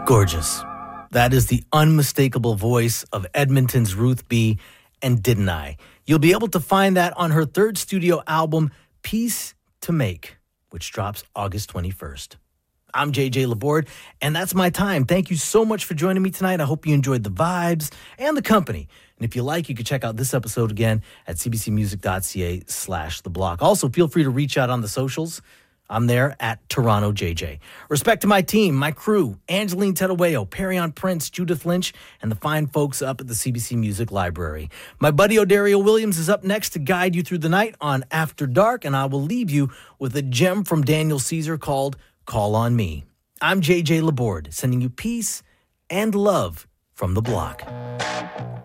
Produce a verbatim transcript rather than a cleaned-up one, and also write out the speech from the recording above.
Gorgeous. That is the unmistakable voice of Edmonton's Ruth B. and Didn't I? You'll be able to find that on her third studio album, Peace to Make, which drops August twenty-first. I'm J J Laborde, and that's my time. Thank you so much for joining me tonight. I hope you enjoyed the vibes and the company. And if you like, you can check out this episode again at cbcmusic.ca slash the block. Also, feel free to reach out on the socials. I'm there at Toronto J J. Respect to my team, my crew, Angeline Tedawayo, Perion Prince, Judith Lynch, and the fine folks up at the C B C Music Library. My buddy Odario Williams is up next to guide you through the night on After Dark, and I will leave you with a gem from Daniel Caesar called Call on Me. I'm J J Laborde, sending you peace and love from the block.